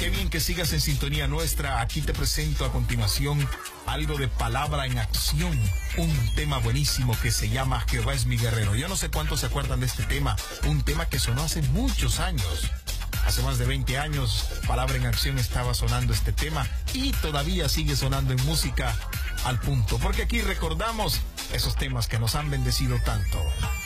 Qué bien que sigas en sintonía nuestra. Aquí te presento a continuación algo de Palabra en Acción, un tema buenísimo que se llama Jehová es mi guerrero. Yo no sé cuántos se acuerdan de este tema, un tema que sonó hace muchos años. Hace más de 20 años, Palabra en Acción estaba sonando este tema y todavía sigue sonando en Música al Punto, porque aquí recordamos esos temas que nos han bendecido tanto.